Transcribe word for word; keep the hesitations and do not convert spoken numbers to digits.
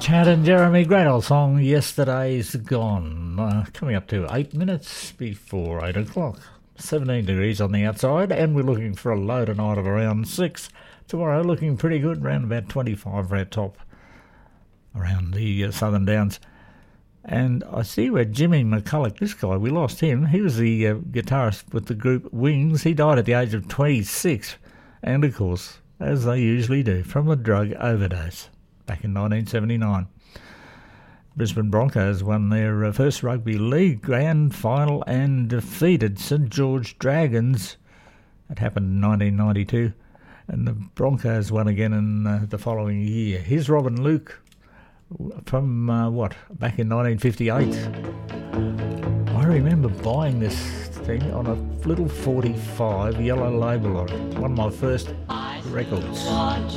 Chad and Jeremy, great old song, Yesterday's Gone. Uh, coming up to eight minutes before eight o'clock. seventeen degrees on the outside, and we're looking for a low tonight of around six. Tomorrow looking pretty good, around about twenty-five for our top around the uh, Southern Downs. And I see where Jimmy McCulloch, this guy, we lost him. He was the uh, guitarist with the group Wings. He died at the age of twenty-six, and of course, as they usually do, from a drug overdose back in nineteen seventy-nine. Brisbane Broncos won their uh, first rugby league grand final and defeated St George Dragons. That happened in nineteen ninety-two, and the Broncos won again in uh, the following year. Here's Robin Luke from, uh, what, back in nineteen fifty-eight. I remember buying this thing on a little forty-five yellow label on it. One of my first records.